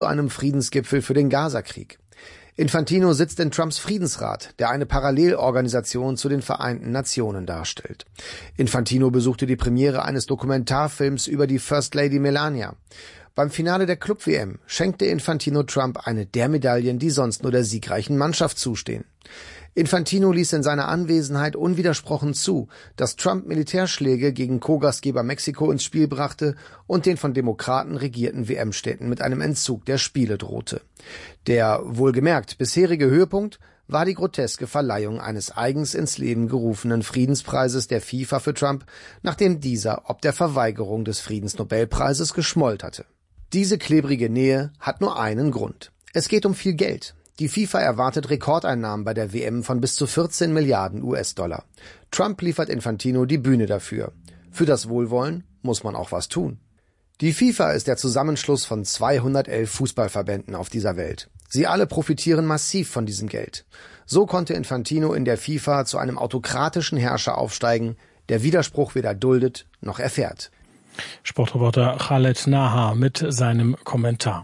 zu einem Friedensgipfel für den Gazakrieg. Infantino sitzt in Trumps Friedensrat, der eine Parallelorganisation zu den Vereinten Nationen darstellt. Infantino besuchte die Premiere eines Dokumentarfilms über die First Lady Melania. Beim Finale der Club-WM schenkte Infantino Trump eine der Medaillen, die sonst nur der siegreichen Mannschaft zustehen. Infantino ließ in seiner Anwesenheit unwidersprochen zu, dass Trump Militärschläge gegen Co-Gastgeber Mexiko ins Spiel brachte und den von Demokraten regierten WM-Städten mit einem Entzug der Spiele drohte. Der, wohlgemerkt, bisherige Höhepunkt war die groteske Verleihung eines eigens ins Leben gerufenen Friedenspreises der FIFA für Trump, nachdem dieser ob der Verweigerung des Friedensnobelpreises geschmollt hatte. Diese klebrige Nähe hat nur einen Grund. Es geht um viel Geld. Die FIFA erwartet Rekordeinnahmen bei der WM von bis zu 14 Milliarden US-Dollar. Trump liefert Infantino die Bühne dafür. Für das Wohlwollen muss man auch was tun. Die FIFA ist der Zusammenschluss von 211 Fußballverbänden auf dieser Welt. Sie alle profitieren massiv von diesem Geld. So konnte Infantino in der FIFA zu einem autokratischen Herrscher aufsteigen, der Widerspruch weder duldet noch erfährt. Sportreporter Khaled Nahar mit seinem Kommentar.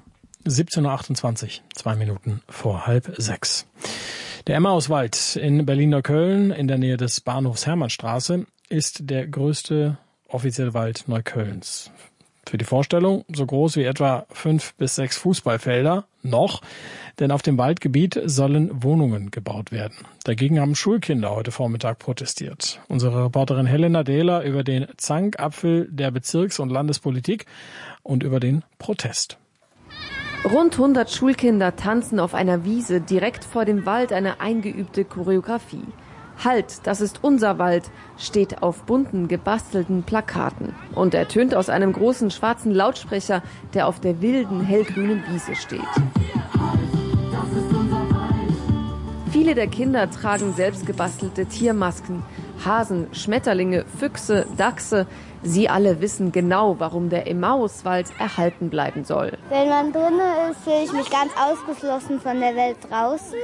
17.28 Uhr, 2 Minuten vor 5:30. Der Emmauswald in Berlin-Neukölln in der Nähe des Bahnhofs Hermannstraße ist der größte offizielle Wald Neuköllns. Für die Vorstellung so groß wie etwa 5 bis 6 Fußballfelder noch, denn auf dem Waldgebiet sollen Wohnungen gebaut werden. Dagegen haben Schulkinder heute Vormittag protestiert. Unsere Reporterin Helena Dehler über den Zankapfel der Bezirks- und Landespolitik und über den Protest. Rund 100 Schulkinder tanzen auf einer Wiese direkt vor dem Wald eine eingeübte Choreografie. Halt, das ist unser Wald, steht auf bunten, gebastelten Plakaten und ertönt aus einem großen schwarzen Lautsprecher, der auf der wilden, hellgrünen Wiese steht. Viele der Kinder tragen selbst gebastelte Tiermasken. Hasen, Schmetterlinge, Füchse, Dachse. Sie alle wissen genau, warum der Emmauswald erhalten bleiben soll. Wenn man drinnen ist, fühle ich mich ganz ausgeschlossen von der Welt draußen.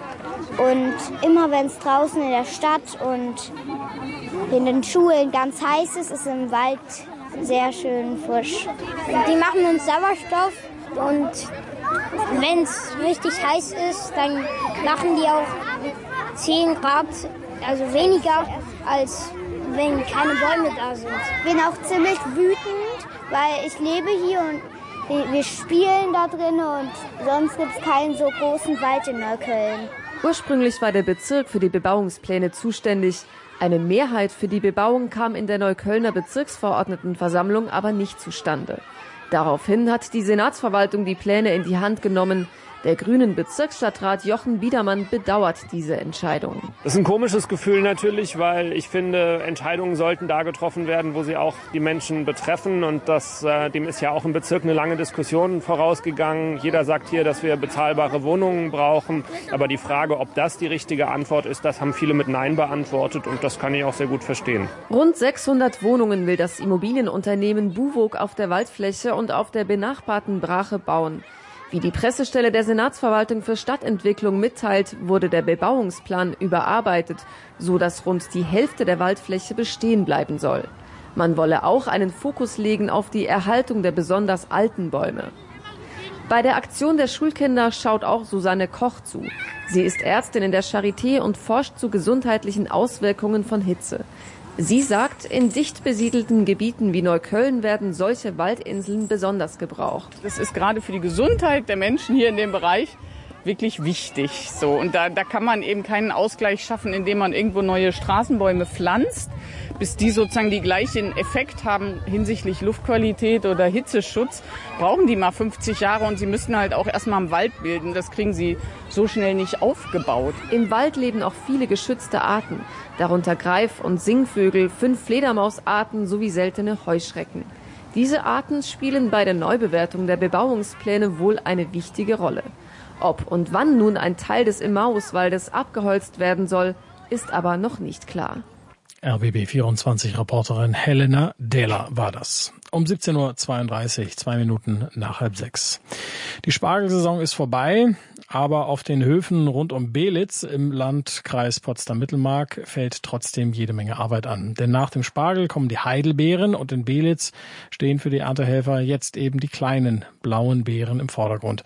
Und immer wenn es draußen in der Stadt und in den Schulen ganz heiß ist, ist im Wald sehr schön frisch. Die machen uns Sauerstoff und wenn es richtig heiß ist, dann machen die auch 10 Grad, also weniger als wenn keine Bäume da sind. Ich bin auch ziemlich wütend, weil ich lebe hier und wir spielen da drin und sonst gibt es keinen so großen Wald in Neukölln. Ursprünglich war der Bezirk für die Bebauungspläne zuständig. Eine Mehrheit für die Bebauung kam in der Neuköllner Bezirksverordnetenversammlung aber nicht zustande. Daraufhin hat die Senatsverwaltung die Pläne in die Hand genommen. Der grünen Bezirksstadtrat Jochen Biedermann bedauert diese Entscheidung. Das ist ein komisches Gefühl natürlich, weil ich finde, Entscheidungen sollten da getroffen werden, wo sie auch die Menschen betreffen. Und dem ist ja auch im Bezirk eine lange Diskussion vorausgegangen. Jeder sagt hier, dass wir bezahlbare Wohnungen brauchen. Aber die Frage, ob das die richtige Antwort ist, das haben viele mit Nein beantwortet. Und das kann ich auch sehr gut verstehen. Rund 600 Wohnungen will das Immobilienunternehmen Buwog auf der Waldfläche und auf der benachbarten Brache bauen. Wie die Pressestelle der Senatsverwaltung für Stadtentwicklung mitteilt, wurde der Bebauungsplan überarbeitet, so dass rund die Hälfte der Waldfläche bestehen bleiben soll. Man wolle auch einen Fokus legen auf die Erhaltung der besonders alten Bäume. Bei der Aktion der Schulkinder schaut auch Susanne Koch zu. Sie ist Ärztin in der Charité und forscht zu gesundheitlichen Auswirkungen von Hitze. Sie sagt, in dicht besiedelten Gebieten wie Neukölln werden solche Waldinseln besonders gebraucht. Das ist gerade für die Gesundheit der Menschen hier in dem Bereich wirklich wichtig. So. Und da kann man eben keinen Ausgleich schaffen, indem man irgendwo neue Straßenbäume pflanzt, bis die sozusagen die gleichen Effekt haben hinsichtlich Luftqualität oder Hitzeschutz, brauchen die mal 50 Jahre und sie müssen halt auch erstmal im Wald bilden. Das kriegen sie so schnell nicht aufgebaut. Im Wald leben auch viele geschützte Arten, darunter Greif- und Singvögel, 5 Fledermausarten sowie seltene Heuschrecken. Diese Arten spielen bei der Neubewertung der Bebauungspläne wohl eine wichtige Rolle. Ob und wann nun ein Teil des Emmauswaldes abgeholzt werden soll, ist aber noch nicht klar. RBB24-Reporterin Helena Dehler war das. Um 17.32 Uhr, 2 Minuten nach 5:30. Die Spargelsaison ist vorbei, aber auf den Höfen rund um Belitz im Landkreis Potsdam-Mittelmark fällt trotzdem jede Menge Arbeit an. Denn nach dem Spargel kommen die Heidelbeeren und in Belitz stehen für die Erntehelfer jetzt eben die kleinen blauen Beeren im Vordergrund.